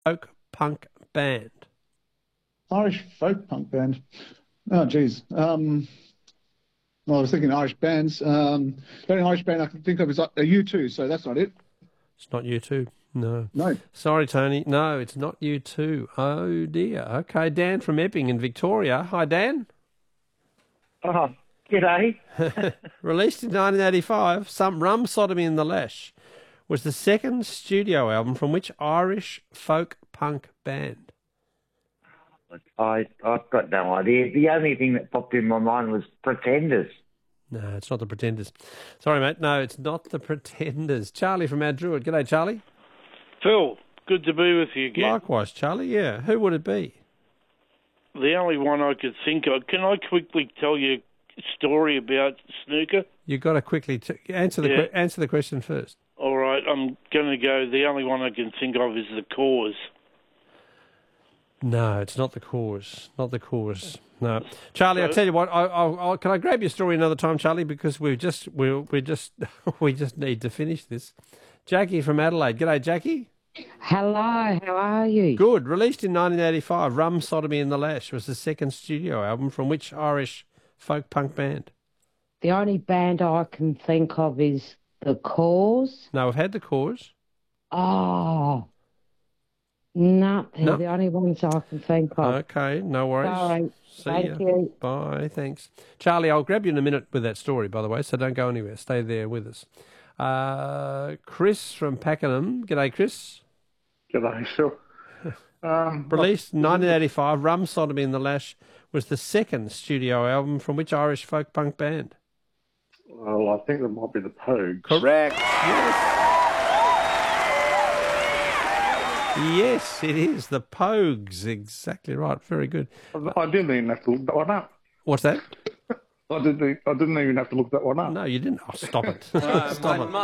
folk punk band? Irish folk punk band. Oh, geez. Well, I was thinking Irish bands. The only Irish band I can think of is U2, so that's not it. It's not U2. No. No. Sorry, Tony. No, it's not U2. Oh, dear. Okay, Dan from Epping in Victoria. Hi, Dan. Oh, g'day. Released in 1985, Some Rum Sodomy in the Lash was the second studio album from which Irish folk punk band? I've got no idea. The only thing that popped in my mind was Pretenders. No, it's not the Pretenders. Sorry, mate. No, it's not the Pretenders. Charlie from Mount Druitt. G'day, Charlie. Phil, good to be with you again. Likewise, Charlie. Yeah. Who would it be? The only one I could think of. Can I quickly tell you a story about snooker? You've got to quickly answer the question first. All right, I'm going to go. The only one I can think of is the Cause. No, it's not the Cause. Not the Cause. No, Charlie. I tell you what. Can I grab your story another time, Charlie? Because we just need to finish this. Jackie from Adelaide. G'day, Jackie. Hello, how are you? Good. Released in 1985, Rum Sodomy in the Lash was the second studio album from which Irish folk punk band? The only band I can think of is The Cause. No, we've had The Cause. Oh, no, they're the only ones I can think of. Okay, no worries. Sorry. Thank you. Bye, thanks. Charlie, I'll grab you in a minute with that story, by the way, so don't go anywhere. Stay there with us. Chris from Pakenham. G'day, Chris. G'day, Phil. Released 1985, Rum Sodomy in the Lash was the second studio album from which Irish folk punk band? Well, I think that might be the Pogues. Correct. Yes. Yes, it is. The Pogues. Exactly right. Very good. I didn't even have to look that one up. What's that? I didn't even have to look that one up. No, you didn't. Oh, stop it. Stop it.